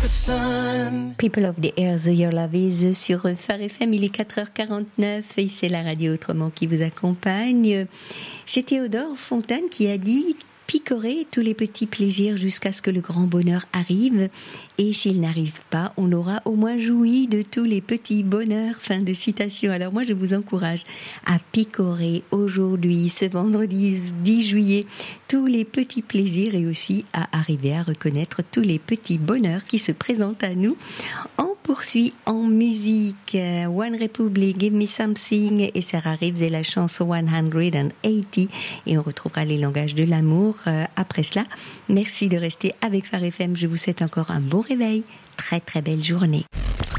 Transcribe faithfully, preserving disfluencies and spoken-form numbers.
People of the Air, The Your Love Is sur Phare F M, il est quatre heures quarante-neuf et c'est la radio Autrement qui vous accompagne. C'est Théodore Fontane qui a dit picorer tous les petits plaisirs jusqu'à ce que le grand bonheur arrive. Et s'il n'arrive pas, on aura au moins joui de tous les petits bonheurs. Fin de citation. Alors moi, je vous encourage à picorer aujourd'hui, ce vendredi dix juillet, tous les petits plaisirs et aussi à arriver à reconnaître tous les petits bonheurs qui se présentent à nous. On poursuit en musique. One Republic, Give Me Something et Sarah Reeves et la chanson one hundred eighty. Et on retrouvera les langages de l'amour euh, après cela. Merci de rester avec Phare F M. Je vous souhaite encore un bon réveil. Très très belle journée.